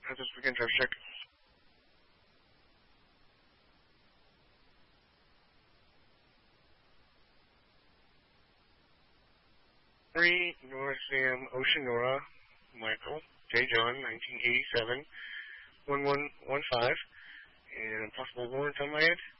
Let's just begin drive check. Three North Sam Oceanora, Michael, J. John, 1987, 1115, and possible warrant on my head.